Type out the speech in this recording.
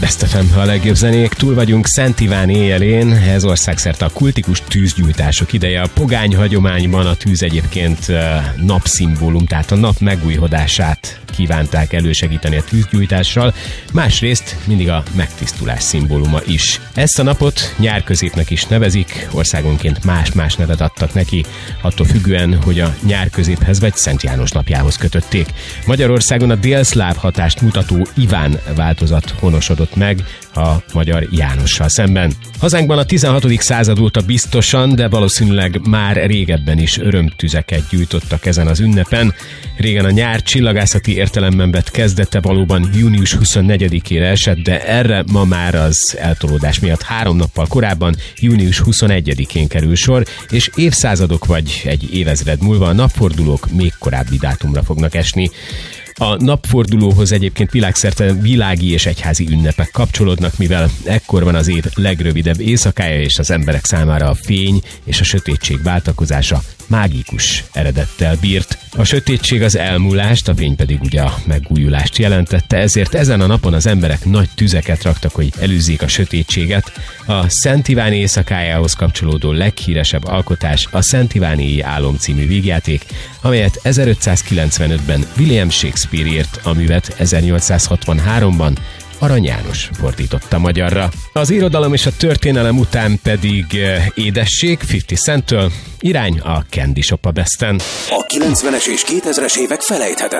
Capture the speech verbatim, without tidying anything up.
Best ef em, a legjobb zenék. Túl vagyunk Szent Iván éjjelén, ez országszerte a kultikus tűzgyújtások ideje. A pogány hagyományban a tűz egyébként napszimbólum, tehát a nap megújhodását kívánták elősegíteni a tűzgyújtással, másrészt mindig a megtisztulás szimbóluma is. Ezt a napot nyárközépnek is nevezik, országonként más-más nevet adtak neki, attól függően, hogy a nyárközéphez vagy Szent János napjához kötötték. Magyarországon a délszláv hatást mutató Iván változat honosodott meg a magyar Jánossal szemben. Hazánkban a tizenhatodik század óta biztosan, de valószínűleg már régebben is örömtüzeket gyújtottak ezen az ünnepen. Régen a nyár csillagászati értelemben vett kezdete valóban június huszonnegyedikére esett, de erre ma már az eltolódás miatt három nappal korábban, június huszonegyedikén kerül sor, és évszázadok vagy egy évezred múlva a napfordulók még korábbi dátumra fognak esni. A napfordulóhoz egyébként világszerte világi és egyházi ünnepek kapcsolódnak, mivel ekkor van az év legrövidebb éjszakája, és az emberek számára a fény és a sötétség váltakozása mágikus eredettel bírt. A sötétség az elmúlást, a fény pedig ugye a megújulást jelentette, ezért ezen a napon az emberek nagy tüzeket raktak, hogy elűzzék a sötétséget. A Szent Iván éjszakájához kapcsolódó leghíresebb alkotás a Szent Iváni álom című vígjáték, amelyet ezerötszázkilencvenötben William Shakespeare írt, a művet ezernyolcszázhatvanháromban Arany János fordította magyarra. Az irodalom és a történelem után pedig édesség ötven Centtől, irány a Candy Shop a Besten. A kilencvenes és kétezres évek felejthetetlen.